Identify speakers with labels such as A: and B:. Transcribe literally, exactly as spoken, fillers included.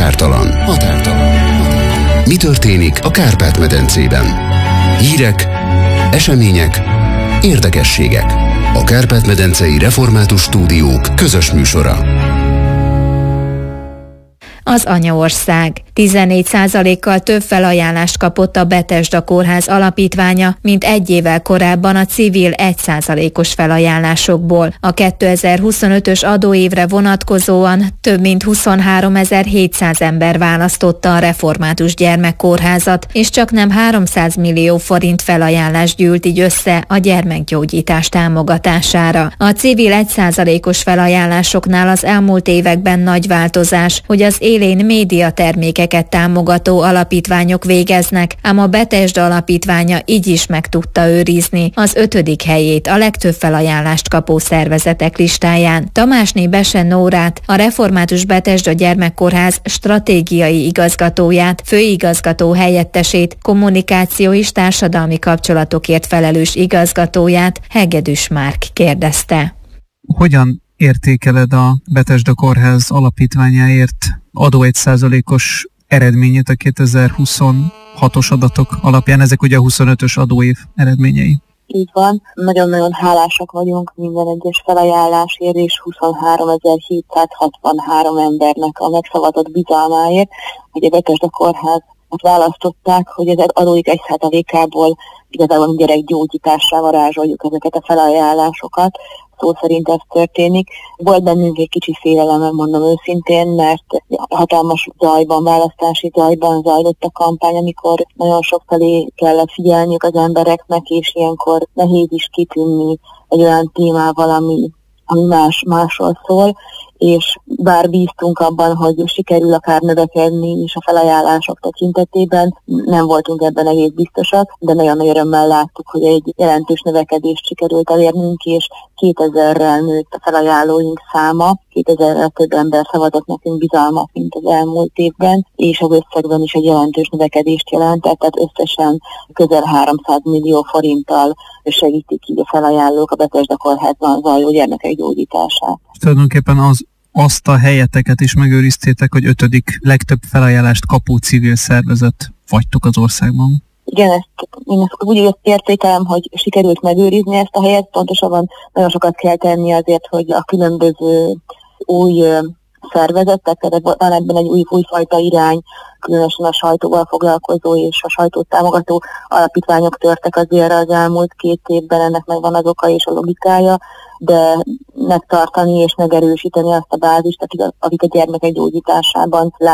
A: Határtalan. Határtalan. Mi történik a Kárpát-medencében? Hírek, események, érdekességek. A Kárpát-medencei Református Stúdiók közös műsora.
B: Az anyaország tizennégy százalékkal több felajánlást kapott a Bethesda Kórház alapítványa, mint egy évvel korábban a civil egy százalékos felajánlásokból. A kétezer-huszonötös adóévre vonatkozóan több mint huszonháromezer-hétszáz ember választotta a Református Gyermekkórházat, és csaknem háromszáz millió forint felajánlás gyűlt így össze a gyermekgyógyítás támogatására. A civil egy százalékos felajánlásoknál az elmúlt években nagy változás, hogy az élén média termékeket támogató alapítványok végeznek, ám a Bethesda alapítványa így is meg tudta őrizni az ötödik helyét a legtöbb felajánlást kapó szervezetek listáján. Tamásné Bese Nórát, a Református Bethesda Gyermekkórház stratégiai igazgatóját, főigazgató helyettesét, kommunikáció és társadalmi kapcsolatokért felelős igazgatóját, Hegedűs Márk kérdezte.
C: Hogyan értékeled a Bethesda Kórház alapítványáért adó egy százalékos eredményét a kétezer-huszonhatos adatok alapján? Ezek ugye a huszonötös adóév eredményei.
D: Így van, nagyon-nagyon hálásak vagyunk minden egyes felajánlásért, és huszonháromezer-hétszázhatvanhárom embernek a megszavazott bizalmáért, hogy a Bethesda Kórház választották, hogy az adóik egy százalékából igazából gyerekgyógyításra varázsoljuk ezeket a felajánlásokat. Szó szerint ez történik. Volt bennünk egy kicsi félelem, mondom őszintén, mert hatalmas zajban, választási zajban zajlott a kampány, amikor nagyon sok felé kellett figyelniük az embereknek, és ilyenkor nehéz is kitűnni egy olyan témával, ami, ami más, másról szól, és bár bíztunk abban, hogy sikerül akár növekedni is a felajánlások tekintetében, nem voltunk ebben egész biztosak, de nagyon nagy örömmel láttuk, hogy egy jelentős növekedést sikerült elérnünk, és kétezerrel nőtt a felajánlóink száma, kétezerrel több ember szavazott nekünk bizalmat, mint az elmúlt évben, és az összegben is egy jelentős növekedést jelentett, tehát összesen közel háromszáz millió forinttal segítik így a felajánlók a Bethesda Kórházban zajló gyermekek gyógyítását.
C: Tulajdonképpen az azt a helyeteket is megőriztétek, hogy ötödik legtöbb felajánlást kapó civil szervezet vagytok az országban.
D: Igen, ezt, én ezt úgy értékelem, hogy sikerült megőrizni ezt a helyet, pontosabban nagyon sokat kell tenni azért, hogy a különböző új szervezetek, tehát van ebben egy új, újfajta irány, különösen a sajtóval foglalkozó és a sajtót támogató alapítványok törtek azért az elmúlt két évben, ennek megvan az oka és a logikája, de megtartani és megerősíteni azt a bázist, akik a gyermekek gyógyításában